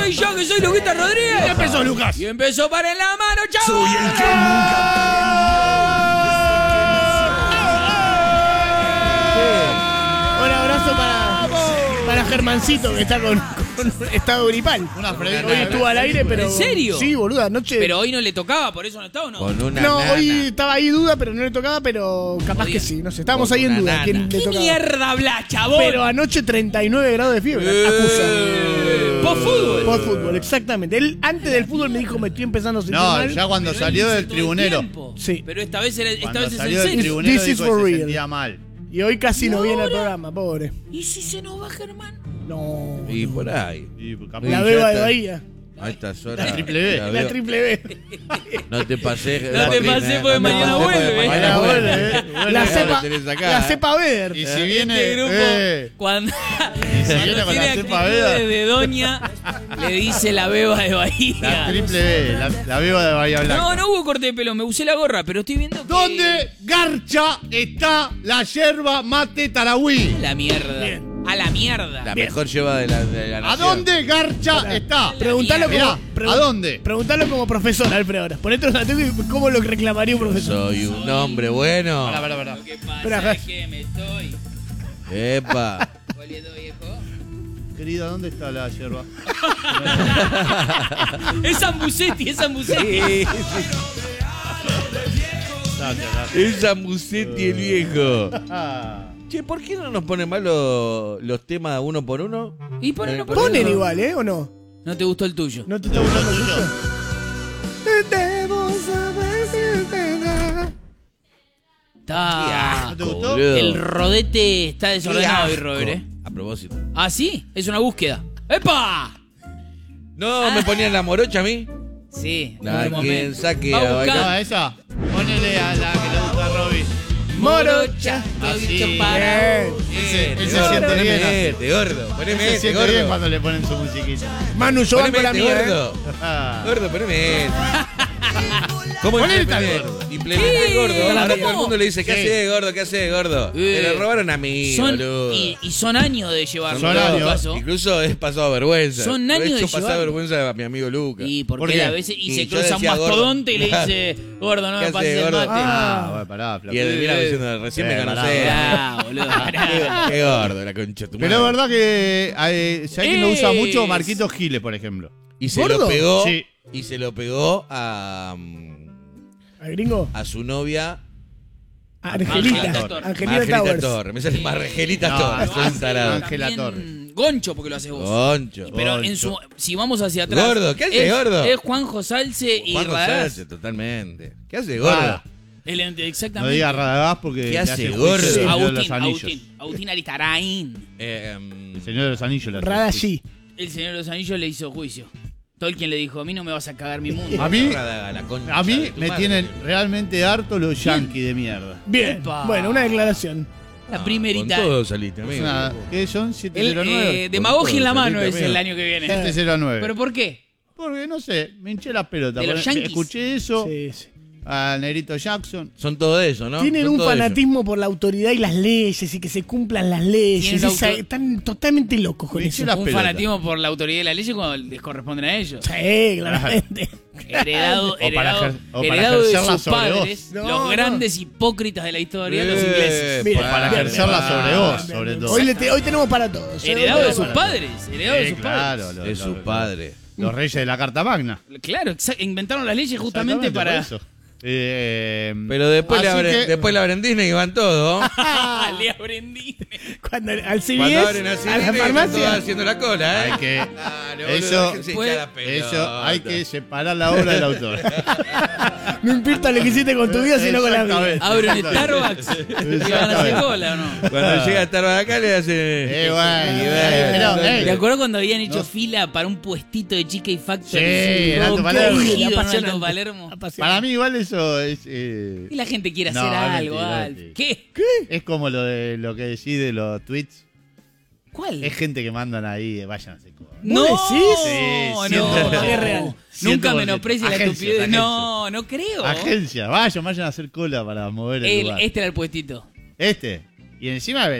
estoy yo, que soy Luquita Rodríguez. Ya empezó, Lucas. Y empezó para en la mano, chao. Soy el que Un abrazo para Germancito, que está con estado gripal. Hoy estuvo al aire, pero... ¿En serio? Sí, boludo, anoche... Pero hoy no le tocaba, por eso no estaba, ¿o no? Con una No, nana. hoy estaba ahí duda, pero no le tocaba, pero capaz Podía. que sí, no sé. Estábamos Con ahí en una duda. nana. ¿Quién le ¿Qué tocaba? mierda habla, chabón? Pero anoche 39 grados de fiebre. Acusa. Post-fútbol. Por fútbol, exactamente. Él antes del fútbol me dijo, me estoy empezando a sentir No, mal. ya cuando Pero salió él del dice todo el tribunero. tiempo. Sí. Pero esta vez es Cuando en salió del serio. tribunero This is dijo for que se real. sentía mal. Y hoy casi no viene al ahora? programa, pobre. ¿Y si se nos va Germán? No. Y por ahí. Y capaz- La ya beba de está. Bahía. A estas horas. La triple B. La La veo. triple B. No te pasé. No te pasé porque mañana vuelve. Mañana vuelve, La Ahora cepa, lo tenés acá, la cepa Beder. Y si viene. Este grupo, cuando, se viene cuando con la tiene cepa actitudes Beda. de doña, le dice la beba de La Bahía. triple B, la beba de Bahía Blanca. No, no hubo corte de pelo, me usé la gorra, pero estoy viendo que... ¿Dónde garcha está la yerba mate tarahui? La mierda. A la mierda. La mejor lleva de la ¿A nación. dónde garcha está? Preguntalo Mirá, como, ¿a dónde? Preguntalo como profesor, Alfredo, ahora. Ponete los atentos y cómo lo reclamaría un profesor. Soy un hombre bueno. Pará. Lo que pasa Espera, es que me estoy Epa. volviendo viejo. Querida, ¿dónde está la yerba? Es Zambucetti, es Zambucetti. Es Zambucetti el viejo. Ah. Che, ¿por qué no nos ponen mal los temas uno por uno? Y ponelo, Ponen igual, ¿eh? ¿O no? ¿No te gustó el tuyo? ¿No te está gustando el tuyo? Debo saber si te da. Está... ¿No te gustó? Boludo. El rodete está desordenado hoy, Qué Robert, asco. ¿eh? A propósito. ¿Ah, sí? Es una búsqueda. ¡Epa! No, me ponían la morocha a mí. Sí, en A algún quien momento. saque Va a a buscar. No, esa. Ponele a la que le gusta a Robbie. Morocha, Así. dicho para... Él se Bien. siente Poneme bien. este, gordo. Él Poneme se este, siente bien gordo. cuando le ponen su musiquita. Manu, yo banco Poneme la este, mía, ¿eh? gordo. Ah. Gordo, poneme este. ¿Cómo Ponele implementé? tal gordo. Implementé Sí, gordo. Ahora ¿cómo? todo el mundo le dice, ¿qué haces, gordo? ¿Qué haces, gordo? Me lo robaron a mí, Son, boludo. y son años de llevarlo. Son en todo años. caso. Incluso he pasado vergüenza. Son Lo años he de hecho pasar llevarlo. vergüenza a mi amigo Lucas. Y ¿Por porque qué? a veces y Y se yo cruza un decía, gordo. mastodonte y le dice, gordo, no ¿Qué me pases haces, el gordo? mate. Ah, bueno, pará, flaco. Y él mira diciendo, recién me pará, conocés. Ah, boludo. Qué gordo, la concha de tu Pero es madre. verdad que si alguien lo usa Es- mucho, Marquitos Giles, por ejemplo. Y se ¿Gordo? lo pegó. Sí. Y se lo pegó a ¿Al gringo? su novia. Angelita. Torres. Angelita Towers. Torres. Me sale Margelita No, Torres. Ángel- soy un tarado. Ángela También Torres. Goncho, porque lo haces vos. Concho. Pero en su, si vamos hacia atrás. Gordo, ¿qué hace, gordo? Es Juanjo Salce y Juan Radagás. González, totalmente. ¿Qué hace, gordo? Ah, No no digas Radagás porque ¿Qué le hace, hace gordo? juicio del Señor de los Agustín, Anillos. Agustín Aristarain. El Señor de los Anillos le hace Radashi. El Señor de los Anillos le hizo juicio. Tolkien le dijo, a mí no me vas a cagar mi mundo. A mí, Radagás, la concha a mí de tu me madre. tienen realmente harto los yankees de mierda. Bien. Epa. Bueno, una declaración. La Con primerita. todo saliste, Es amigo. una- ¿Qué son? El, 709. demagogia en la mano Saliste, es el amigo. año que viene. 709. ¿Pero por qué? Porque no sé, me hinché las pelotas. De los Porque yankees. escuché eso Sí, sí. a Negrito Jackson. Son todo eso, ¿no? Tienen Son un todo fanatismo por la autoridad y las leyes y que se cumplan las leyes. Tienen Están totalmente locos con Me eso. hinché las Un pelotas. fanatismo por la autoridad y la ley cuando les corresponden a ellos. Sí, claramente. Heredado, O para heredado, para heredado de ejercerla sus sobre vos. padres, No, los no. grandes hipócritas de la historia, los ingleses. Bien, Para bien, ejercerla sobre vos, bien, sobre bien. todo. Hoy tenemos para todos. Heredado de sus Para- padres, heredado de sus claro, padres. De su padre. Los reyes de la Carta Magna. Claro, inventaron las leyes justamente Exactamente, para... por eso. Pero después le así abren, que- después le abren Disney y van todos. Le aprendí. Cuando al Cuando CVS, abren así, a la están todos farmacia. haciendo la cola, ¿eh? Hay que, Claro, boludo, eso- déjense Puede- hinchar la pelota. eso hay que separar la obra del autor. No importa lo que hiciste con tu vida, sino con la mía. Exactamente. Abre un Starbucks y van a hacer cola, ¿o no? Cuando llega a estar acá le hacen. Bueno, ¿Te acuerdas cuando habían hecho fila para un puestito de Chica y Factory? Sí, el Alto Qué Palermo. rígido, ¿no? Apasionante. Alto Palermo. Para mí igual eso es Y la gente quiere No, hacer es algo, mentira, Alf. mentira. ¿Qué? es como lo de lo que decís de los tweets. ¿Cuál? Es gente que mandan ahí, vayan a hacer cosas. No, decís? Sí, no, 100%. Es real. Nunca 100%. menosprecies la Agencias, estupidez. agencias. No, no creo. Agencia, vayan a hacer cola para mover el lugar. Este era el puestito. Y encima